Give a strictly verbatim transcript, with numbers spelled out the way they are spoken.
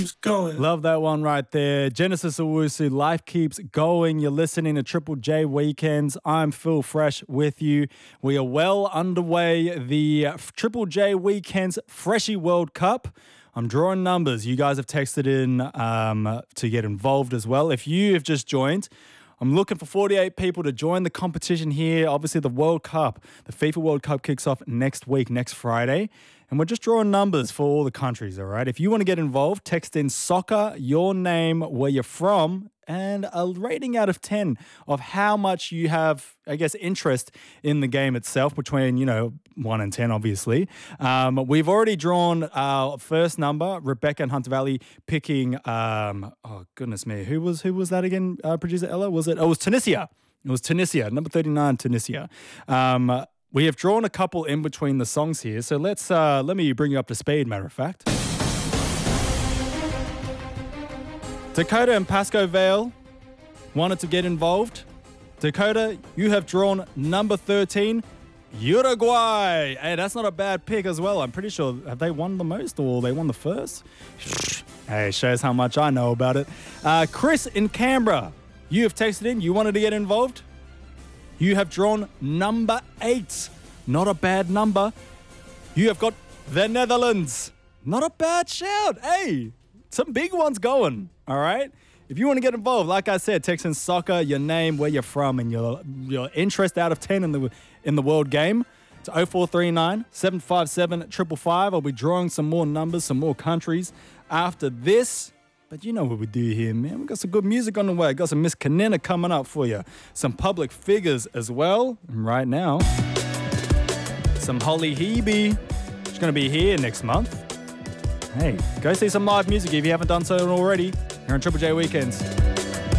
Going. Love that one right there. Genesis Owusu, Life Keeps Going. You're listening to Triple J Weekends. I'm Phil Fresh with you. We are well underway. The Triple J Weekends Freshie World Cup. I'm drawing numbers. You guys have texted in um, to get involved as well. If you have just joined, I'm looking for forty-eight people to join the competition here. Obviously, the World Cup, the FIFA World Cup kicks off next week, next Friday. And we're just drawing numbers for all the countries, all right? If you want to get involved, text in soccer, your name, where you're from, and a rating out of ten of how much you have, I guess, interest in the game itself between, you know, one and ten, obviously. Um, we've already drawn our first number, Rebecca and Hunter Valley picking, um, oh, goodness me, who was who was that again, uh, producer Ella? Was it? Oh, it was Tunisia. It was Tunisia, number thirty-nine, Tunisia. Um, we have drawn a couple in between the songs here, so let's uh, let me bring you up to speed, matter of fact. Dakota and Pasco Vale wanted to get involved. Dakota, you have drawn number thirteen, Uruguay. Hey, that's not a bad pick as well. I'm pretty sure, have they won the most or they won the first? Hey, shows how much I know about it. Uh, Chris in Canberra, you have texted in. You wanted to get involved. You have drawn number eight. Not a bad number. You have got the Netherlands. Not a bad shout. Hey, some big ones going. All right. If you want to get involved, like I said, text in soccer, your name, where you're from, and your your interest out of ten in the in the world game. It's oh four three nine, seven five seven, five five five. I'll be drawing some more numbers, some more countries after this. But you know what we do here, man. We got some good music on the way. Got some Miss Kanina coming up for you. Some public figures as well. And right now, some Holly Hebe. She's going to be here next month. Hey, go see some live music if you haven't done so already. Here on Triple J Weekends.